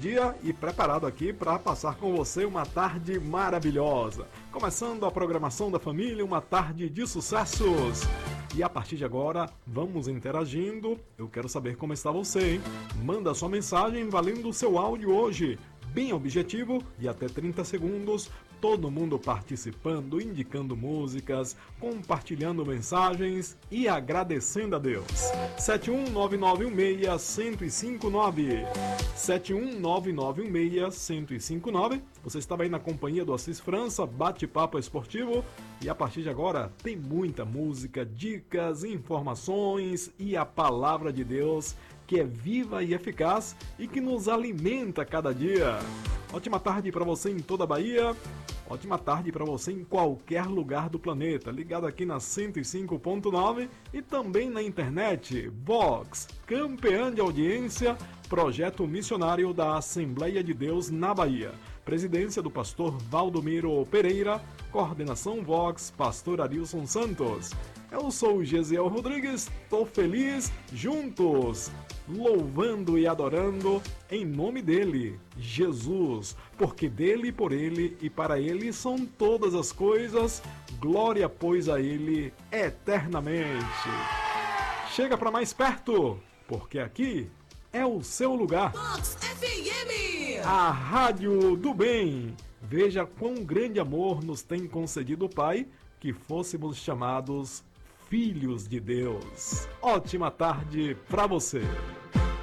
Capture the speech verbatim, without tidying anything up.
dia e preparado aqui para passar com você uma tarde maravilhosa. Começando a programação da família, uma tarde de sucessos. E a partir de agora, vamos interagindo. Eu quero saber como está você, hein? Manda sua mensagem valendo o seu áudio hoje. Bem objetivo e até trinta segundos, todo mundo participando, indicando músicas, compartilhando mensagens e agradecendo a Deus. sete um nove nove um seis, um zero cinco nove sete um nove nove um seis, um zero cinco nove. Você estava aí na companhia do Assis França, bate-papo esportivo, e a partir de agora tem muita música, dicas, informações e a palavra de Deus que é viva e eficaz e que nos alimenta cada dia. Ótima tarde para você em toda a Bahia, ótima tarde para você em qualquer lugar do planeta, ligado aqui na cento e cinco ponto nove e também na internet. Vox, campeã de audiência, projeto missionário da Assembleia de Deus na Bahia. Presidência do pastor Valdomiro Pereira, coordenação Vox, pastor Arilson Santos. Eu sou o Gesiel Rodrigues, tô feliz, juntos, louvando e adorando em nome dele, Jesus, porque dele, por ele e para ele são todas as coisas, glória pois a ele eternamente. Chega para mais perto, porque aqui é o seu lugar. Vox F M, a rádio do bem. Veja quão grande amor nos tem concedido o Pai, que fôssemos chamados filhos de Deus. Ótima tarde para você.